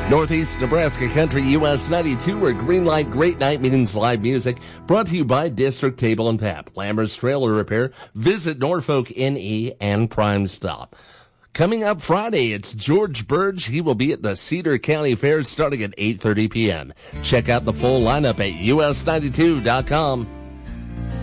Northeast Nebraska Country US 92, where Green Light Great Night means live music. Brought to you by District Table and Tap, Lambert's Trailer Repair, Visit Norfolk NE, and Prime Stop. Coming up Friday, it's George Burge. He will be at the Cedar County Fair starting at 8:30 p.m. Check out the full lineup at us92.com.